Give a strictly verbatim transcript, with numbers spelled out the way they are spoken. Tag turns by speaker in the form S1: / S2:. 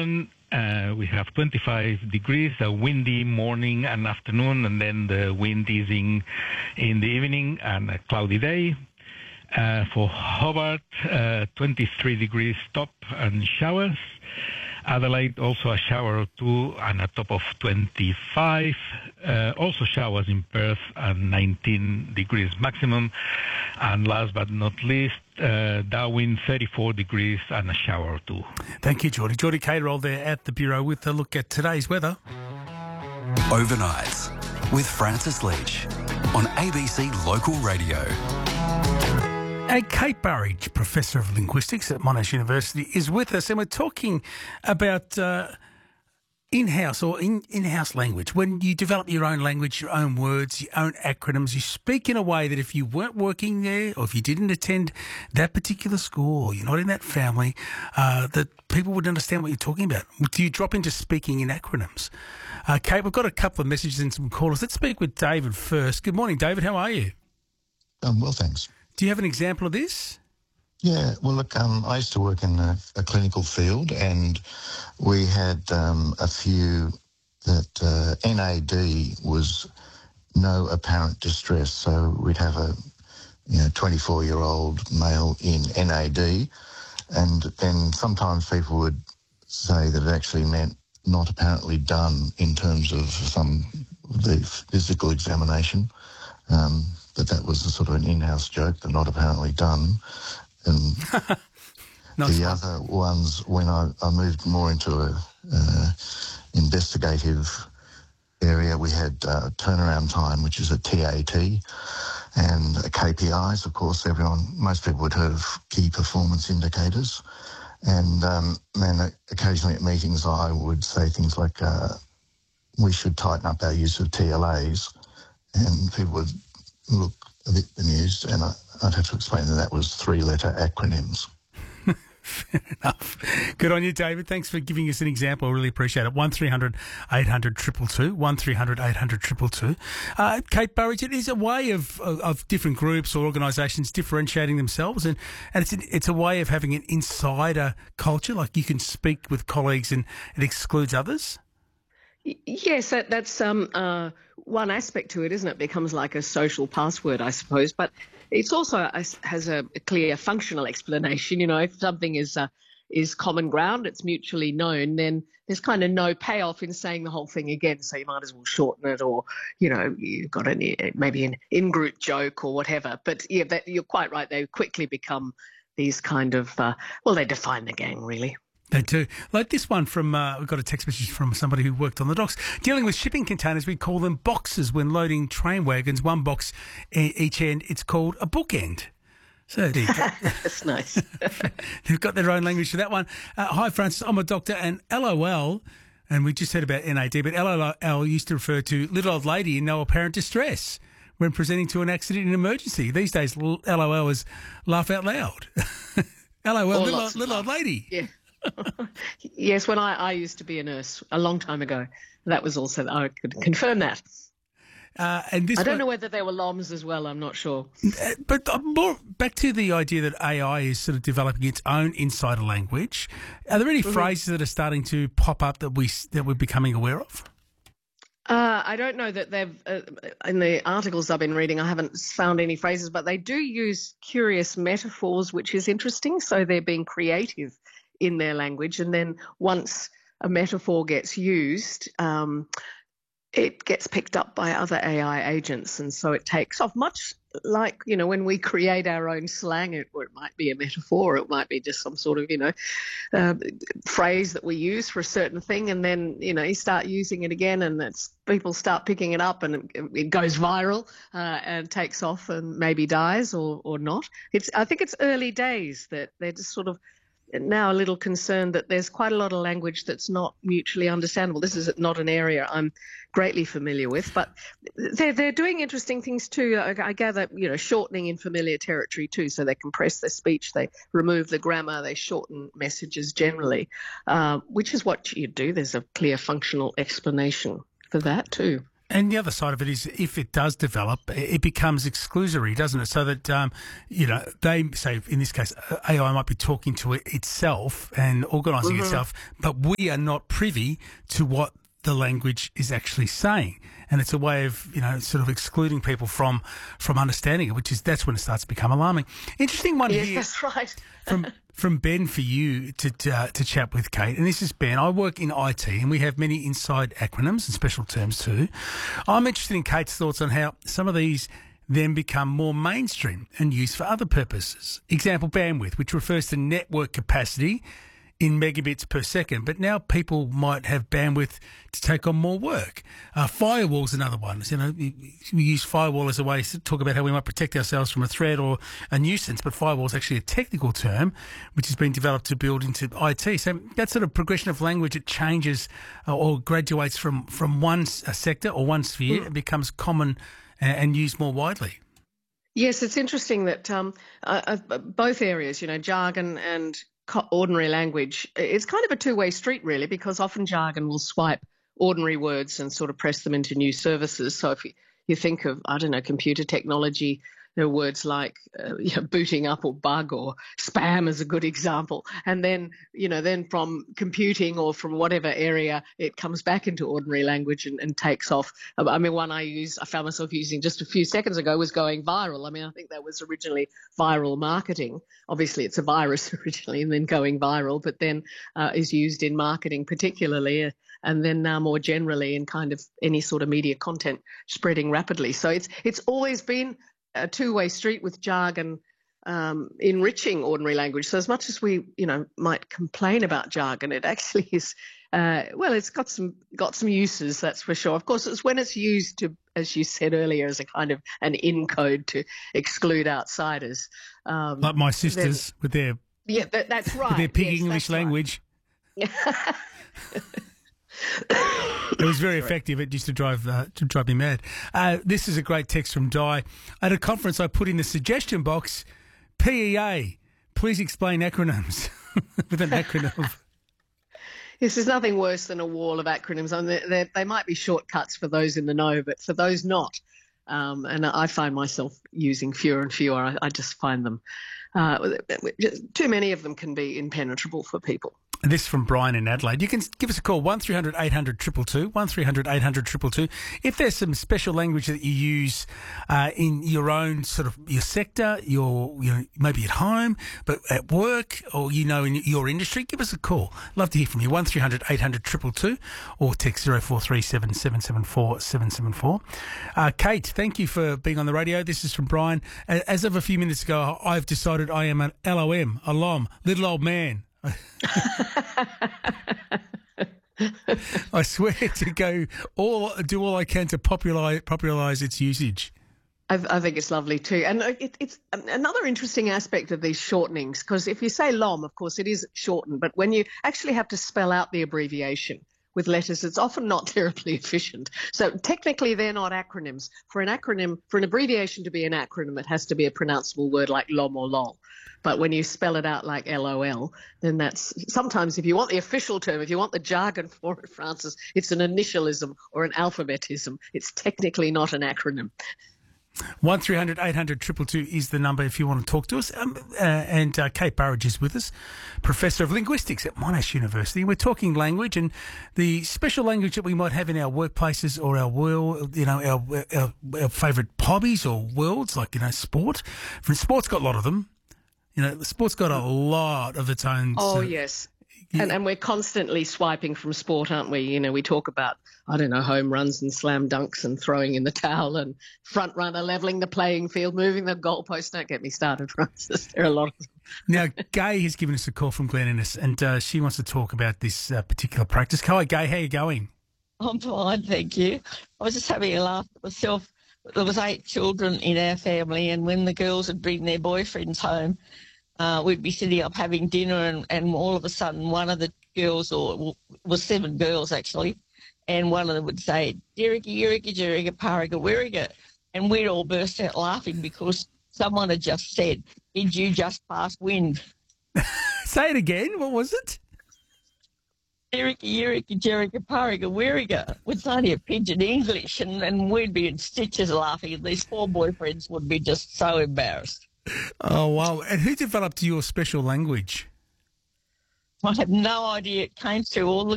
S1: Melbourne, uh, we have twenty-five degrees, a windy morning and afternoon, and then the wind easing in the evening, and a cloudy day. Uh, for Hobart, uh, twenty-three degrees, top and showers. Adelaide, also a shower or two, and a top of twenty-five. Uh, also showers in Perth, and nineteen degrees maximum. And last but not least, uh, Darwin, thirty-four degrees, and a shower or two.
S2: Thank you, Geordie. Geordie Caterall there at the Bureau with a look at today's weather.
S3: Overnights with Francis Leach on A B C Local Radio.
S2: And Kate Burridge, Professor of Linguistics at Monash University, is with us, and we're talking about uh, in-house or in, in-house language. When you develop your own language, your own words, your own acronyms, you speak in a way that if you weren't working there or if you didn't attend that particular school or you're not in that family, uh, that people would understand what you're talking about. Do you drop into speaking in acronyms? Uh, Kate, we've got a couple of messages and some callers. Let's speak with David first. Good morning, David. How are you?
S4: Um, well, thanks.
S2: Do you have an example of this?
S4: Yeah, well, look, um, I used to work in a, a clinical field, and we had um, a few that uh, N A D was no apparent distress. So we'd have a you know twenty-four-year-old male in N A D, and then sometimes people would say that it actually meant not apparently done in terms of some the physical examination. Um, but that was a sort of an in-house joke, the not apparently done. And
S2: nice
S4: the
S2: one.
S4: other ones, when I, I moved more into a uh, investigative area, we had uh, turnaround time, which is a T A T, and uh, K P Is. Of course, everyone, most people would heard of key performance indicators. And um, then occasionally at meetings, I would say things like, uh, we should tighten up our use of T L As, and people would look a bit bemused, and I, I'd have to explain that that was three-letter acronyms.
S2: Fair enough. Good on you, David. Thanks for giving us an example. I really appreciate it. one three hundred eight hundred two two two, one three hundred eight hundred two two two. Uh, Kate Burridge, it is a way of, of, of different groups or organisations differentiating themselves, and, and it's, an, it's a way of having an insider culture, like you can speak with colleagues and it excludes others.
S5: Yes, that, that's um, uh, one aspect to it, isn't it? It becomes like a social password, I suppose. But it's also a, has a clear functional explanation. You know, if something is uh, is common ground, it's mutually known, then there's kind of no payoff in saying the whole thing again. So you might as well shorten it, or, you know, you've got an, maybe an in-group joke or whatever. But, yeah, that, you're quite right. They quickly become these kind of, uh, well, they define the gang, really.
S2: They do. Like this one from, uh, we've got a text message from somebody who worked on the docks. Dealing with shipping containers, we call them boxes when loading train wagons, one box e- each end. It's called a bookend. So there you go.
S5: That's nice.
S2: They've got their own language for that one. Uh, hi, Francis. I'm a doctor, and L O L, and we just said about N A D, but L O L used to refer to little old lady in no apparent distress when presenting to an accident in emergency. These days, L O L is laugh out loud. L O L,
S5: Or
S2: little,
S5: lots of
S2: little old
S5: laughs.
S2: lady.
S5: Yeah. Yes, when I, I used to be a nurse a long time ago, that was also, I could confirm that.
S2: Uh, and this
S5: I don't
S2: one,
S5: know whether there were L O Ms as well, I'm not sure.
S2: uh, but uh, more back to the idea that A I is sort of developing its own insider language. Are there any
S5: Mm-hmm.
S2: phrases that are starting to pop up that we that we're becoming aware of?
S5: Uh, I don't know that they've, uh, in the articles I've been reading, I haven't found any phrases, but they do use curious metaphors, which is interesting. So they're being creative in their language. And then once a metaphor gets used, um, it gets picked up by other A I agents. And so it takes off, much like, you know, when we create our own slang, it, or it might be a metaphor, it might be just some sort of, you know, uh, phrase that we use for a certain thing. And then, you know, you start using it again, and it's, people start picking it up, and it, it goes viral uh, and takes off and maybe dies or, or not. It's, I think it's early days that they're just sort of now a little concerned that there's quite a lot of language that's not mutually understandable. This is not an area I'm greatly familiar with, but they're, they're doing interesting things too. I, I gather, you know, shortening in familiar territory too, so they compress their speech, they remove the grammar, they shorten messages generally, uh, which is what you do. There's a clear functional explanation for that too.
S2: And the other side of it is, if it does develop, it becomes exclusory, doesn't it? So that, um, you know, they say, in this case, A I might be talking to it itself and organising
S5: Mm-hmm.
S2: itself, but we are not privy to what the language is actually saying. And it's a way of, you know, sort of excluding people from from understanding it, which is, that's when it starts to become alarming. Interesting one
S5: Yes,
S2: here.
S5: that's right.
S2: from from Ben for you to to, uh, to chat with Kate, and this is Ben. I work in I T, and we have many inside acronyms and special terms too. I'm interested in Kate's thoughts on how some of these then become more mainstream and used for other purposes. Example, bandwidth, which refers to network capacity in megabits per second, but now people might have bandwidth to take on more work. Uh, firewall's another one. You know, we use firewall as a way to talk about how we might protect ourselves from a threat or a nuisance, but firewall is actually a technical term which has been developed to build into I T. So that sort of progression of language, it changes uh, or graduates from, from one s- a sector or one sphere,
S5: Mm.
S2: it becomes common and, and used more widely.
S5: Yes, it's interesting that um, uh, uh, both areas, you know, jargon and co- ordinary language, it's kind of a two-way street, really, because often jargon will swipe ordinary words and sort of press them into new services. So if you, you think of, I don't know, computer technology, there are words like uh, you know, booting up or bug or spam is a good example. And then, you know, then from computing or from whatever area, it comes back into ordinary language and, and takes off. I mean, one I use, I found myself using just a few seconds ago was going viral. I mean, I think that was originally viral marketing. Obviously, it's a virus originally and then going viral, but then uh, is used in marketing particularly. Uh, and then now more generally in kind of any sort of media content spreading rapidly. So it's it's always been a two-way street with jargon um, enriching ordinary language. So as much as we, you know, might complain about jargon, it actually is, uh, well, it's got some got some uses, that's for sure. Of course, it's when it's used to, as you said earlier, as a kind of an in code to exclude outsiders. Um,
S2: Like my sisters
S5: then,
S2: with their,
S5: yeah, that, that's right.
S2: with their pig
S5: yes,
S2: English
S5: that's right.
S2: language. It was very effective. It used to drive uh, to drive me mad. Uh, this is a great text from Di. At a conference, I put in the suggestion box, P E A, please explain acronyms, with an acronym. Of,
S5: Yes, there's nothing worse than a wall of acronyms. I mean, they, they might be shortcuts for those in the know, but for those not, um, and I find myself using fewer and fewer. I, I just find them, uh, too many of them can be impenetrable for people.
S2: This from Brian in Adelaide. You can give us a call, one three hundred eight hundred two two two, one three hundred eight hundred two two two. If there's some special language that you use uh, in your own sort of your sector, your you know, maybe at home, but at work, or you know in your industry, give us a call. Love to hear from you. one three hundred eight hundred two two two or text zero four three seven seven seven four seven seven four. Uh, Kate, thank you for being on the radio. This is from Brian. As of a few minutes ago, I've decided I am an L O M, a L O M, little old man. I swear to go all do all I can to popularize popularize its usage.
S5: I, I think it's lovely too, and it, it's another interesting aspect of these shortenings, because if you say L O M, of course, it is shortened, but when you actually have to spell out the abbreviation with letters, it's often not terribly efficient. So technically, they're not acronyms. For an acronym, for an abbreviation to be an acronym, it has to be a pronounceable word like L O M or L O L. But when you spell it out like L O L, then that's sometimes, if you want the official term, if you want the jargon for it, Francis, it's an initialism or an alphabetism. It's technically not an acronym.
S2: one three hundred eight hundred two two two is the number if you want to talk to us. Um, uh, and uh, Kate Burridge is with us, Professor of Linguistics at Monash University. We're talking language and the special language that we might have in our workplaces or our world, you know, our, our, our favourite hobbies or worlds, like, you know, sport. For sport's got a lot of them. You know, sport's got a lot of its own.
S5: Oh,
S2: sort of,
S5: yes.
S2: Yeah.
S5: And, and we're constantly swiping from sport, aren't we? You know, we talk about, I don't know, home runs and slam dunks and throwing in the towel and front runner levelling the playing field, moving the goalpost. Don't get me started, Francis. There are a lot of them.
S2: Now, Gay has given us a call from Glen Innes, and uh, she wants to talk about this uh, particular practice. Hi, Gay. How are you going?
S6: I'm fine, thank you. I was just having a laugh at myself. There was eight children in our family, and when the girls would bring their boyfriends home, uh, we'd be sitting up having dinner, and, and all of a sudden one of the girls, or was seven girls actually, and one of them would say, "Dirika, Yurika, Jirika, Parika, Wirika," and we'd all burst out laughing because someone had just said, "Did you just pass wind?"
S2: Say it again. What was it?
S6: Erika, Eureka, Jerica, Pariga, Weeriga. It's only a pidgin English, and, and we'd be in stitches laughing, and these four boyfriends would be just so embarrassed.
S2: Oh, wow. And who developed your special language?
S6: I have no idea. It came through all the